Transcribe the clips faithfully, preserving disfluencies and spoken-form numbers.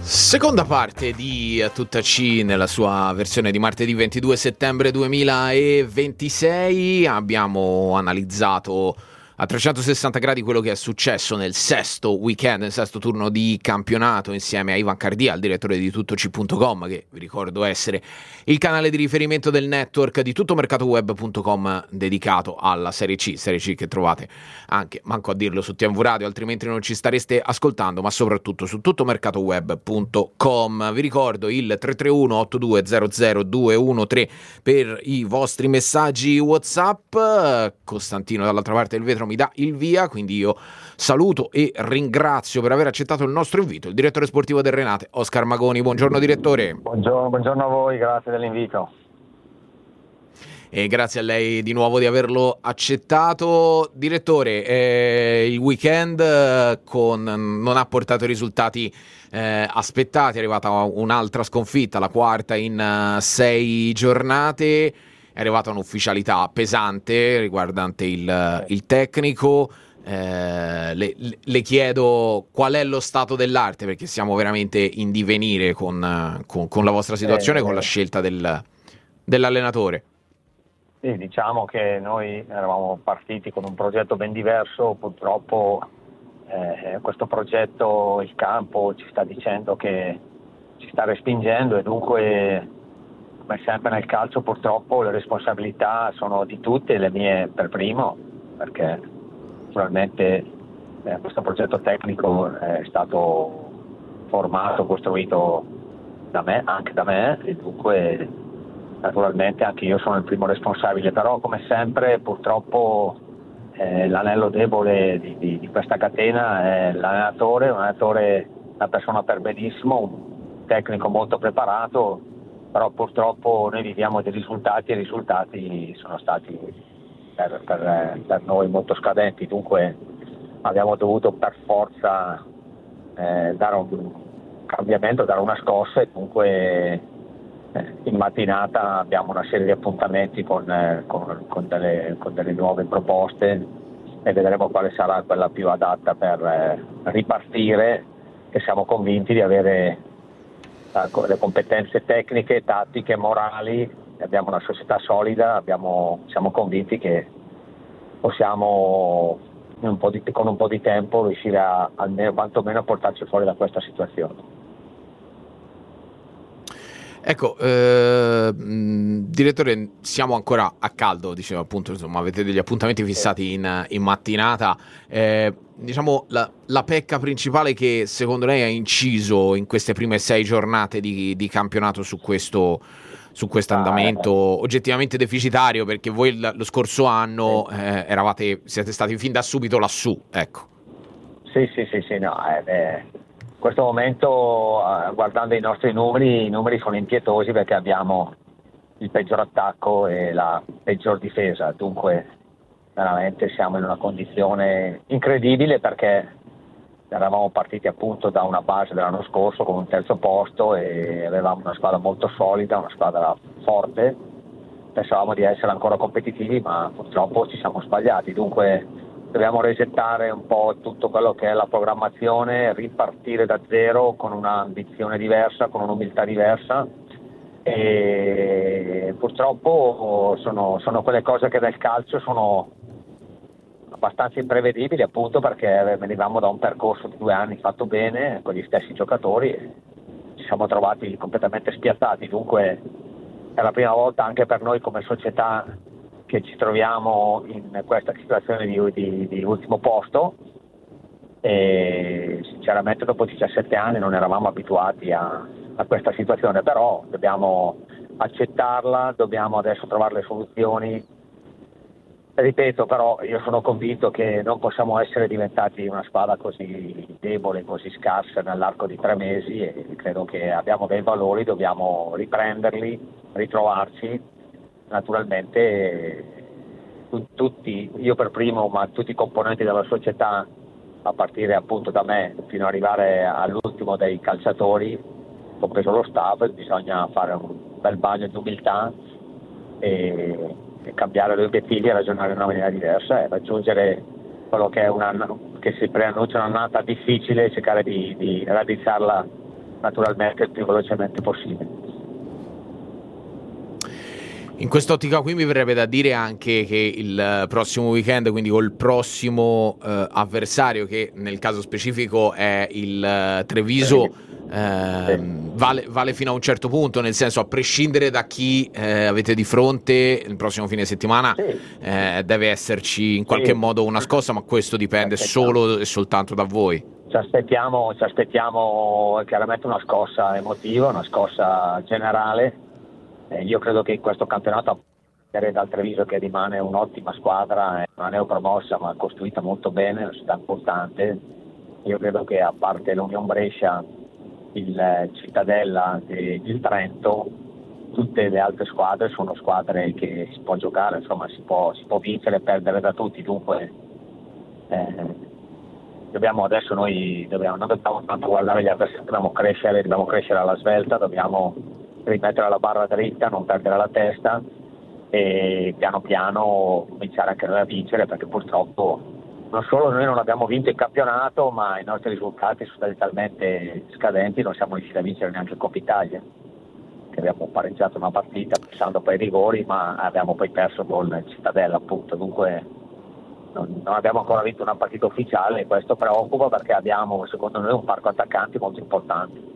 Seconda parte di A Tutta C nella sua versione di martedì ventidue settembre duemilaventisei. Abbiamo analizzato a trecentosessanta gradi quello che è successo nel sesto weekend, nel sesto turno di campionato, insieme a Ivan Cardia, il direttore di tuttoci punto com, che vi ricordo essere il canale di riferimento del network di tuttomercatoweb punto com dedicato alla Serie C, Serie C che trovate anche, manco a dirlo, su T M V Radio, altrimenti non ci stareste ascoltando, ma soprattutto su tuttomercatoweb punto com. Vi ricordo il tre tre uno otto due zero zero due uno tre per i vostri messaggi WhatsApp. Costantino dall'altra parte del vetro mi dà il via, quindi io saluto e ringrazio per aver accettato il nostro invito il direttore sportivo del Renate, Oscar Magoni. Buongiorno direttore. Buongiorno, buongiorno a voi, grazie dell'invito. E grazie a lei di nuovo di averlo accettato. Direttore, eh, il weekend eh, con, non ha portato i risultati eh, aspettati, è arrivata un'altra sconfitta, la quarta in uh, sei giornate. È arrivata un'ufficialità pesante riguardante il, il tecnico. Eh, le, le chiedo qual è lo stato dell'arte, perché siamo veramente in divenire con, con, con la vostra situazione, eh, con la scelta del, dell'allenatore. Sì, diciamo che noi eravamo partiti con un progetto ben diverso, purtroppo eh, questo progetto, il campo ci sta dicendo che ci sta respingendo, e dunque, come sempre nel calcio, purtroppo le responsabilità sono di tutte, le mie per primo, perché naturalmente eh, questo progetto tecnico è stato formato, costruito da me, anche da me, e dunque naturalmente anche io sono il primo responsabile, però come sempre purtroppo eh, l'anello debole di, di, di questa catena è l'allenatore, un allenatore, una persona per benissimo, un tecnico molto preparato, però purtroppo noi viviamo dei risultati e i risultati sono stati per, per, per noi molto scadenti, dunque abbiamo dovuto per forza eh, dare un cambiamento, dare una scossa, e dunque eh, in mattinata abbiamo una serie di appuntamenti con, eh, con, con, delle, con delle nuove proposte, e vedremo quale sarà quella più adatta per eh, ripartire, e siamo convinti di avere le competenze tecniche, tattiche, morali, abbiamo una società solida, abbiamo, siamo convinti che possiamo in un po' di, con un po' di tempo riuscire a almeno quantomeno a portarci fuori da questa situazione. Ecco, eh, direttore, siamo ancora a caldo, dicevo appunto, insomma, avete degli appuntamenti fissati in, in mattinata. Eh, diciamo, la, la pecca principale che secondo lei ha inciso in queste prime sei giornate di, di campionato su questo su questo andamento oggettivamente deficitario, perché voi lo scorso anno eh, eravate, siete stati fin da subito lassù, ecco. Sì, sì, sì, sì, no, eh, beh. In questo momento, eh, guardando i nostri numeri, i numeri sono impietosi, perché abbiamo il peggior attacco e la peggior difesa, dunque veramente siamo in una condizione incredibile, perché eravamo partiti appunto da una base dell'anno scorso con un terzo posto e avevamo una squadra molto solida, una squadra forte, pensavamo di essere ancora competitivi, ma purtroppo ci siamo sbagliati, dunque dobbiamo resettare un po' tutto quello che è la programmazione, ripartire da zero con un'ambizione diversa, con un'umiltà diversa, e purtroppo sono, sono quelle cose che nel calcio sono abbastanza imprevedibili, appunto perché venivamo da un percorso di due anni fatto bene con gli stessi giocatori e ci siamo trovati completamente spiazzati, dunque è la prima volta anche per noi come società che ci troviamo in questa situazione di, di, di ultimo posto, e sinceramente dopo diciassette anni non eravamo abituati a, a questa situazione, però dobbiamo accettarla, dobbiamo adesso trovare le soluzioni. Ripeto, però io sono convinto che non possiamo essere diventati una squadra così debole, così scarsa nell'arco di tre mesi, e credo che abbiamo dei valori, dobbiamo riprenderli, ritrovarci. Naturalmente tutti, io per primo, ma tutti i componenti della società, a partire appunto da me fino ad arrivare all'ultimo dei calciatori, compreso lo staff, bisogna fare un bel bagno di umiltà e, e cambiare gli obiettivi e ragionare in una maniera diversa e raggiungere quello che è un anno che si preannuncia un'annata difficile, cercare di, di raddrizzarla naturalmente il più velocemente possibile. In quest'ottica qui mi verrebbe da dire anche che il prossimo weekend, quindi col prossimo eh, avversario, che nel caso specifico è il eh, Treviso, eh, sì. vale, vale fino a un certo punto, nel senso, a prescindere da chi eh, avete di fronte il prossimo fine settimana, sì. eh, deve esserci in qualche sì. modo una scossa, ma questo dipende solo e soltanto da voi. Ci aspettiamo, ci aspettiamo chiaramente una scossa emotiva, una scossa generale. Eh, io credo che in questo campionato, dal Treviso, che rimane un'ottima squadra, è una neopromossa ma costruita molto bene, una città importante. Io credo che, a parte l'Union Brescia, il Cittadella e il Trento, tutte le altre squadre sono squadre che si può giocare, insomma si può, si può vincere e perdere da tutti. Dunque eh, dobbiamo adesso noi dobbiamo, non dobbiamo tanto guardare gli avversari, dobbiamo crescere, dobbiamo crescere alla svelta, dobbiamo rimettere la barra dritta, non perdere la testa e piano piano cominciare anche noi a vincere, perché purtroppo non solo noi non abbiamo vinto il campionato, ma i nostri risultati sono stati talmente scadenti, non siamo riusciti a vincere neanche il Coppa Italia, che abbiamo pareggiato una partita passando poi i rigori, ma abbiamo poi perso con il Cittadella, appunto. Dunque non, non abbiamo ancora vinto una partita ufficiale e questo preoccupa, perché abbiamo, secondo noi, un parco attaccanti molto importante.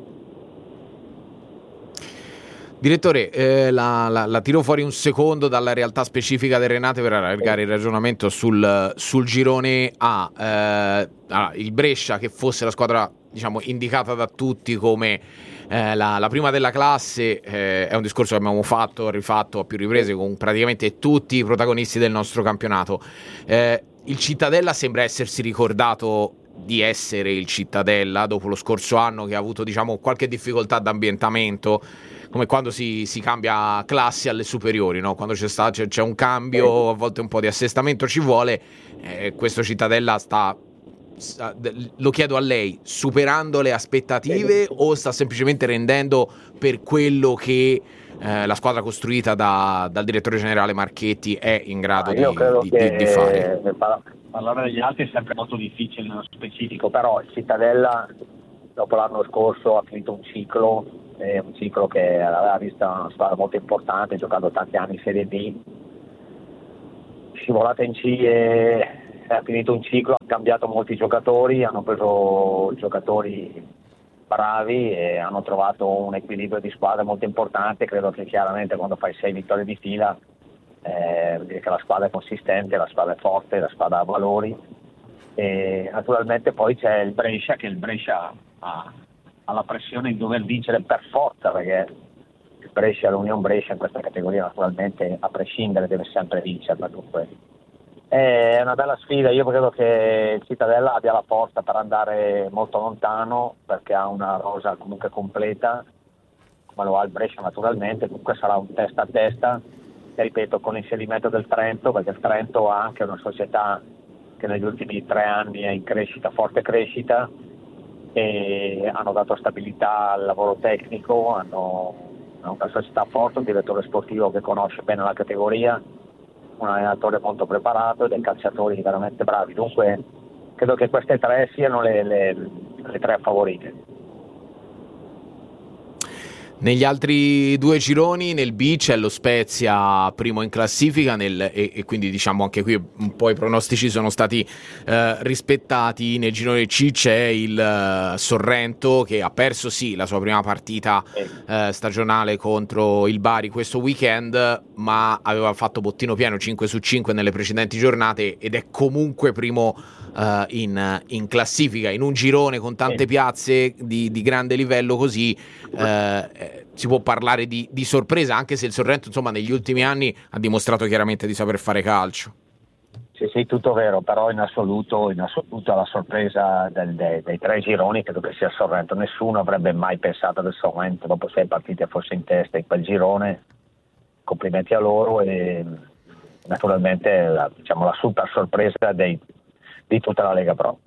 Direttore, eh, la, la, la tiro fuori un secondo dalla realtà specifica del Renate per allargare il ragionamento sul, sul girone A. Eh, allora, il Brescia, che fosse la squadra, diciamo, indicata da tutti come eh, la, la prima della classe, eh, è un discorso che abbiamo fatto, rifatto a più riprese con praticamente tutti i protagonisti del nostro campionato. Eh, il Cittadella sembra essersi ricordato di essere il Cittadella dopo lo scorso anno, che ha avuto, diciamo, qualche difficoltà d'ambientamento, come quando si, si cambia classe alle superiori, no? Quando c'è, sta, c'è, c'è un cambio, a volte un po' di assestamento ci vuole. Eh, questo Cittadella sta, sta, lo chiedo a lei, superando le aspettative o sta semplicemente rendendo per quello che eh, la squadra costruita da, dal direttore generale Marchetti è in grado di, di, di, di fare? Parlare degli altri è sempre molto difficile nello specifico, però il Cittadella dopo l'anno scorso ha finito un ciclo, è un ciclo che aveva visto una squadra molto importante, giocando tanti anni in Serie B, scivolata in C e ha finito un ciclo, ha cambiato molti giocatori, hanno preso giocatori bravi e hanno trovato un equilibrio di squadra molto importante. Credo che chiaramente quando fai sei vittorie di fila eh, vuol dire che la squadra è consistente, la squadra è forte, la squadra ha valori. E naturalmente poi c'è il Brescia, che il Brescia ha, ha la pressione di dover vincere per forza, perché il Brescia, l'Union Brescia in questa categoria naturalmente a prescindere deve sempre vincere. Dunque è una bella sfida. Io credo che il Cittadella abbia la forza per andare molto lontano, perché ha una rosa comunque completa, come lo ha il Brescia naturalmente. Comunque sarà un testa a testa, e ripeto, con l'inserimento del Trento, perché il Trento ha anche una società che negli ultimi tre anni è in crescita, forte crescita, e hanno dato stabilità al lavoro tecnico, hanno una società forte, un direttore sportivo che conosce bene la categoria, un allenatore molto preparato e dei calciatori veramente bravi. Dunque credo che queste tre siano le, le, le tre favorite. Negli altri due gironi, nel B c'è lo Spezia primo in classifica nel, e, e quindi diciamo anche qui un po' i pronostici sono stati eh, rispettati. Nel girone C c'è il uh, Sorrento, che ha perso sì la sua prima partita eh, stagionale contro il Bari questo weekend, ma aveva fatto bottino pieno cinque su cinque nelle precedenti giornate ed è comunque primo uh, in, in classifica. In un girone con tante piazze di, di grande livello così eh, si può parlare di, di sorpresa, anche se il Sorrento insomma negli ultimi anni ha dimostrato chiaramente di saper fare calcio. Sì, sì, tutto vero, però in assoluto, in assoluto la sorpresa del, dei, dei tre gironi credo che sia il Sorrento. Nessuno avrebbe mai pensato del Sorrento dopo sei partite fosse in testa in quel girone. Complimenti a loro e naturalmente la, diciamo, la super sorpresa dei, di tutta la Lega Pro.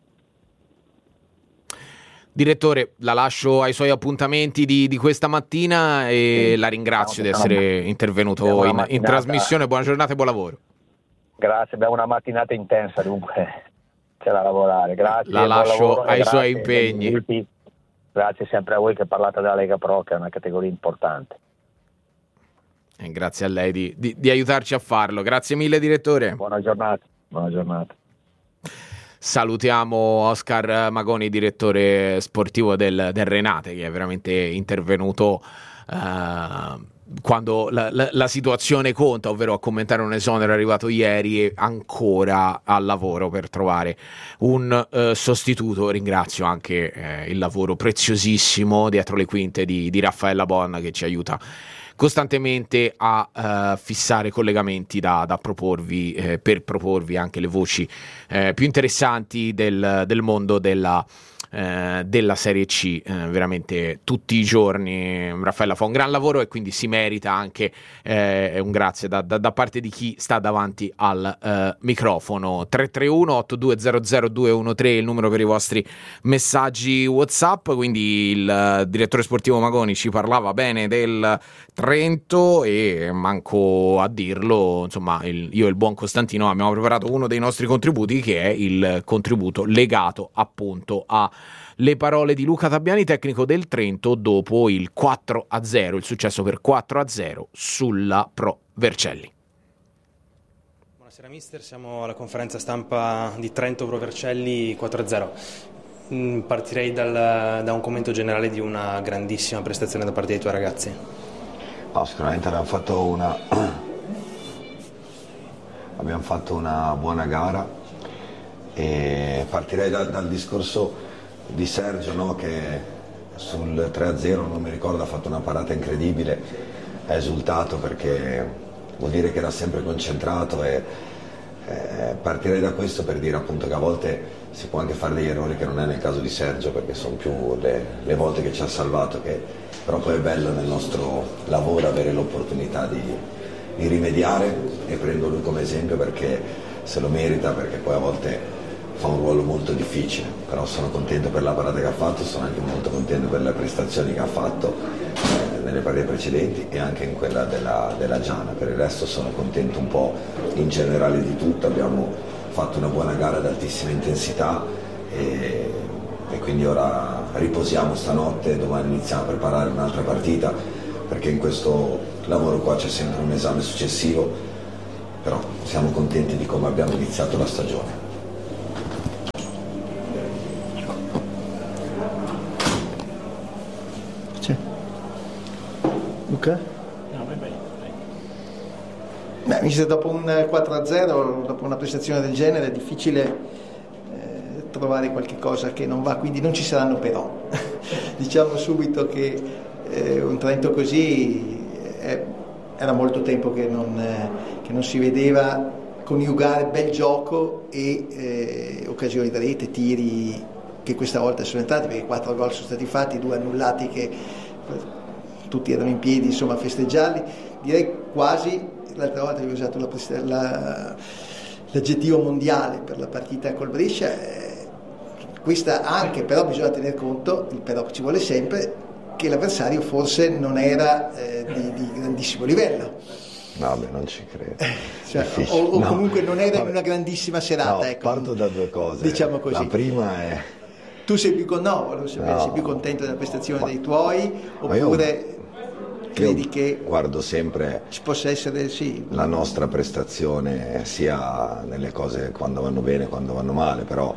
Direttore, la lascio ai suoi appuntamenti di, di questa mattina e sì, la ringrazio di essere intervenuto in, in trasmissione. Buona giornata e buon lavoro. Grazie, abbiamo una mattinata intensa, dunque c'è da lavorare. Grazie. La lascio ai suoi impegni. grazie sempre a voi che parlate della Lega Pro, che è una categoria importante. E grazie a lei di, di, di aiutarci a farlo. Grazie mille, direttore. Buona giornata. Buona giornata. Salutiamo Oscar Magoni, direttore sportivo del, del Renate, che è veramente intervenuto uh, quando la, la, la situazione conta, ovvero a commentare un esonero arrivato ieri e ancora al lavoro per trovare un uh, sostituto. Ringrazio anche uh, il lavoro preziosissimo dietro le quinte di, di Raffaella Bonna, che ci aiuta costantemente a uh, fissare collegamenti da, da proporvi, eh, per proporvi anche le voci eh, più interessanti del, del mondo della, eh, della Serie C. Eh, veramente tutti i giorni Raffaella fa un gran lavoro e quindi si merita anche eh, un grazie da, da, da parte di chi sta davanti al eh, microfono. Tre tre uno otto due zero zero due uno tre il numero per i vostri messaggi WhatsApp. Quindi il uh, direttore sportivo Magoni ci parlava bene del Trento e manco a dirlo, insomma, il, io e il buon Costantino abbiamo preparato uno dei nostri contributi, che è il contributo legato appunto alle parole di Luca Tabiani, tecnico del Trento, dopo il quattro a zero, il successo per quattro a zero sulla Pro Vercelli. Buonasera mister, siamo alla conferenza stampa di Trento Pro Vercelli quattro a zero. Partirei dal, da un commento generale di una grandissima prestazione da parte dei tuoi ragazzi. No, sicuramente abbiamo fatto una abbiamo fatto una buona gara e partirei da, dal discorso di Sergio, no, che sul tre a zero, non mi ricordo, ha fatto una parata incredibile, ha esultato perché vuol dire che era sempre concentrato e eh, partirei da questo per dire appunto che a volte si può anche fare degli errori, che non è nel caso di Sergio, perché sono più le, le volte che ci ha salvato, che però poi è bello nel nostro lavoro avere l'opportunità di, di rimediare, e prendo lui come esempio perché se lo merita, perché poi a volte fa un ruolo molto difficile, però sono contento per la parata che ha fatto, sono anche molto contento per le prestazioni che ha fatto eh, nelle partite precedenti e anche in quella della, della Giana. Per il resto sono contento un po' in generale di tutto, abbiamo fatto una buona gara ad altissima intensità e, e quindi ora riposiamo stanotte, domani iniziamo a preparare un'altra partita, perché in questo lavoro qua c'è sempre un esame successivo, però siamo contenti di come abbiamo iniziato la stagione. C'è. Luca? No, vai, vai. Beh, mister, dopo un quattro a zero, dopo una prestazione del genere, è difficile eh, trovare qualche cosa che non va, quindi non ci saranno però. Diciamo subito che eh, un Trento così eh, era molto tempo che non, eh, che non si vedeva coniugare bel gioco e eh, occasioni da rete, tiri che questa volta sono entrati, perché quattro gol sono stati fatti, due annullati che tutti erano in piedi, insomma, a festeggiarli. Direi quasi, l'altra volta avevo usato la, la, l'aggettivo mondiale per la partita col Brescia, eh, questa anche, però bisogna tener conto, il però ci vuole sempre, che l'avversario forse non era eh, di, di grandissimo livello. No, beh, non ci credo. Cioè, o, o no. comunque non era Vabbè. in una grandissima serata. No, ecco. parto da due cose. Diciamo così. La prima è... Tu sei più, con... no, volevo sapere, No. sei più contento della prestazione Ma... dei tuoi, Ma io- oppure credi Io che guardo sempre ci possa essere, sì, la nostra prestazione sia nelle cose quando vanno bene, quando vanno male, però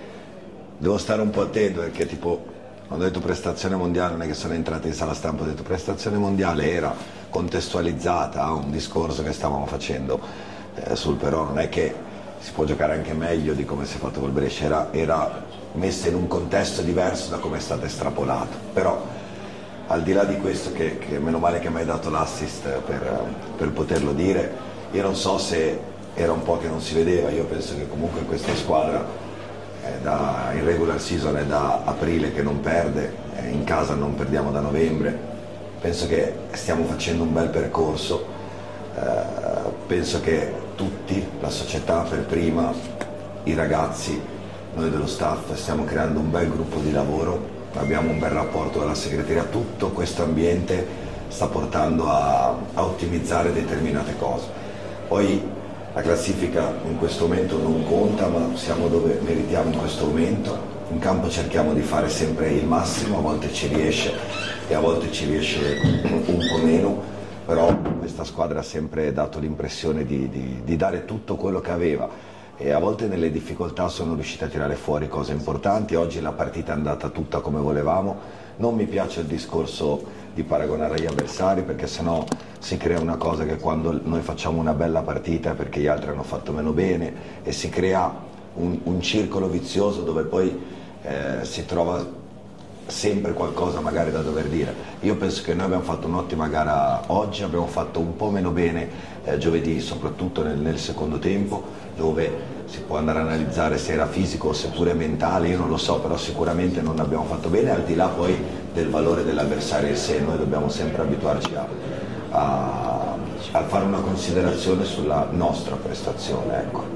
devo stare un po' attento, perché tipo quando ho detto prestazione mondiale non è che sono entrato in sala stampa, ho detto prestazione mondiale era contestualizzata a un discorso che stavamo facendo eh, sul però, non è che si può giocare anche meglio di come si è fatto col Brescia, era, era messa in un contesto diverso da come è stato estrapolato, però al di là di questo, che, che meno male che mi hai dato l'assist per, per poterlo dire, io non so se era un po' che non si vedeva, io penso che comunque questa squadra è da, in regular season è da aprile che non perde, in casa non perdiamo da novembre, penso che stiamo facendo un bel percorso, eh, penso che tutti, la società per prima, i ragazzi, noi dello staff stiamo creando un bel gruppo di lavoro, abbiamo un bel rapporto con la segreteria, tutto questo ambiente sta portando a, a ottimizzare determinate cose. Poi la classifica in questo momento non conta, ma siamo dove meritiamo in questo momento, in campo cerchiamo di fare sempre il massimo, a volte ci riesce e a volte ci riesce un po' meno, però questa squadra ha sempre dato l'impressione di, di, di dare tutto quello che aveva e a volte nelle difficoltà sono riusciti a tirare fuori cose importanti. Oggi la partita è andata tutta come volevamo, non mi piace il discorso di paragonare agli avversari, perché sennò si crea una cosa che quando noi facciamo una bella partita è perché gli altri hanno fatto meno bene e si crea un, un circolo vizioso dove poi eh, si trova sempre qualcosa magari da dover dire. Io penso che noi abbiamo fatto un'ottima gara oggi, abbiamo fatto un po' meno bene eh, giovedì, soprattutto nel, nel secondo tempo, dove si può andare a analizzare se era fisico o seppure mentale, io non lo so, però sicuramente non abbiamo fatto bene, al di là poi del valore dell'avversario in sé. Noi dobbiamo sempre abituarci a, a, a fare una considerazione sulla nostra prestazione, ecco.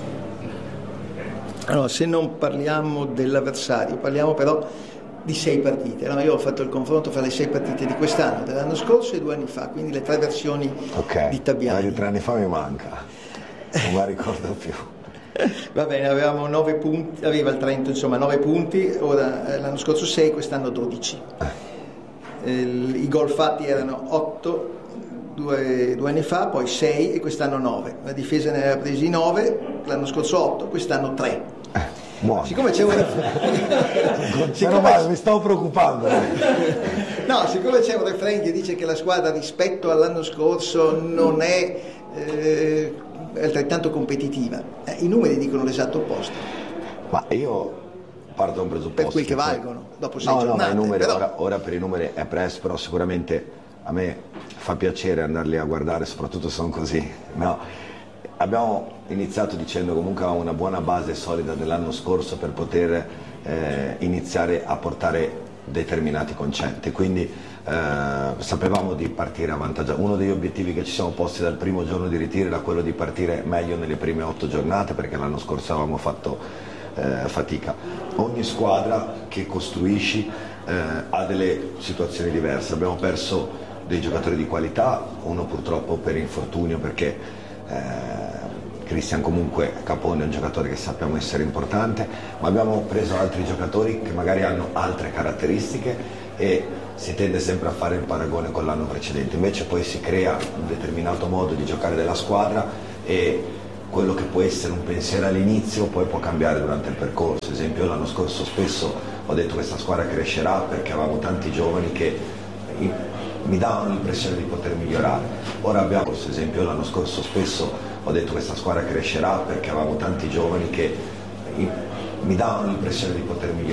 Allora, se non parliamo dell'avversario, parliamo però di sei partite. Allora, io ho fatto il confronto fra le sei partite di quest'anno, dell'anno scorso e due anni fa, quindi le tre versioni okay. di Tabiani. Di tre anni fa mi manca, non la ricordo più. Va bene, avevamo nove punti, aveva il Trento insomma nove punti, ora l'anno scorso sei, quest'anno dodici. Eh, I gol fatti erano otto due, due anni fa, poi sei e quest'anno nove. La difesa ne aveva presi nove, l'anno scorso otto, quest'anno tre. Buono. Siccome c'è un siccome... male, mi stavo preoccupando. No, siccome c'è un refrain che dice che la squadra rispetto all'anno scorso non è eh, altrettanto competitiva, eh, i numeri dicono l'esatto opposto. Ma io parto da un presupposto per quel che, che valgono poi... dopo sei no, giornate. No, ma i numeri, però... ora, ora per i numeri è presto, però sicuramente a me fa piacere andarli a guardare, soprattutto se sono così, no? Abbiamo iniziato dicendo comunque avevamo una buona base solida dell'anno scorso per poter eh, iniziare a portare determinati concetti, quindi eh, sapevamo di partire avvantaggiati. Uno degli obiettivi che ci siamo posti dal primo giorno di ritiro era quello di partire meglio nelle prime otto giornate, perché l'anno scorso avevamo fatto eh, fatica. Ogni squadra che costruisci eh, ha delle situazioni diverse, abbiamo perso dei giocatori di qualità, uno purtroppo per infortunio, perché Eh, Cristian comunque Capone è un giocatore che sappiamo essere importante, ma abbiamo preso altri giocatori che magari hanno altre caratteristiche e si tende sempre a fare il paragone con l'anno precedente, invece poi si crea un determinato modo di giocare della squadra e quello che può essere un pensiero all'inizio poi può cambiare durante il percorso. Ad esempio l'anno scorso spesso ho detto questa squadra crescerà perché avevamo tanti giovani che mi davano l'impressione di poter migliorare. Ora abbiamo, per esempio l'anno scorso spesso ho detto questa squadra crescerà perché avevamo tanti giovani che mi davano l'impressione di poter migliorare.